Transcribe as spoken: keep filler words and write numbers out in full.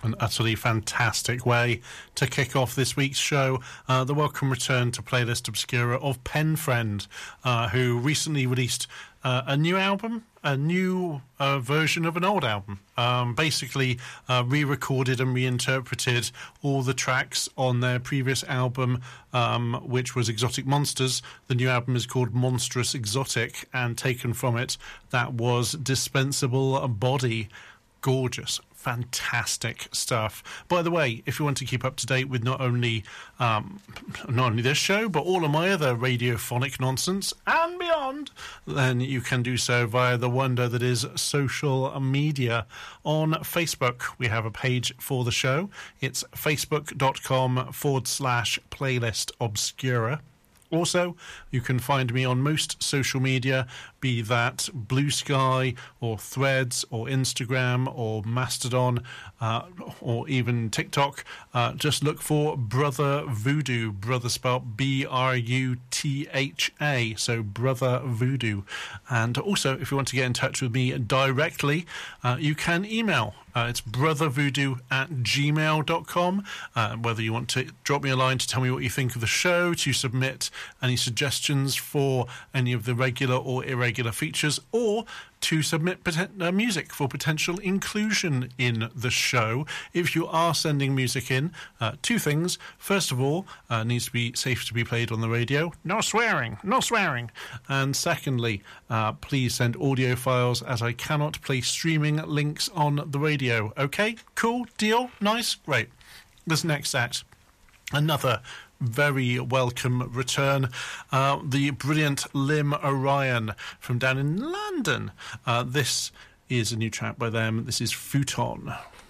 An utterly fantastic way to kick off this week's show. Uh, the welcome return to Playlist Obscura of Pen Friend, uh, who recently released uh, a new album, a new uh, version of an old album. Um, basically, uh, re-recorded and reinterpreted all the tracks on their previous album, um, which was Exotic Monsters. The new album is called Monstrous Exotic, and taken from it, that was Dispensable Body. Gorgeous, fantastic stuff. By the way, if you want to keep up to date with not only um, not only this show, but all of my other radiophonic nonsense and beyond, then you can do so via the wonder that is social media. On Facebook, we have a page for the show. It's facebook.com forward slash playlist obscura. Also, you can find me on most social media, be that Blue Sky or Threads or Instagram or Mastodon uh, or even TikTok. Uh, just look for Brother Voodoo, brother spelled B R U T H A, so Brother Voodoo. And also, if you want to get in touch with me directly, uh, you can email. Uh, it's brothervoodoo at gmail dot com. Uh, whether you want to drop me a line to tell me what you think of the show, to submit any suggestions for any of the regular or irregular features, or to submit poten- uh, music for potential inclusion in the show. If you are sending music in, uh, two things. First of all, uh, needs to be safe to be played on the radio. No swearing, no swearing. And secondly, uh, please send audio files, as I cannot play streaming links on the radio. Okay, cool, deal, nice, great. This next act, another very welcome return. Uh, the brilliant Lim Orion from down in London. Uh, this is a new track by them. This is Futon.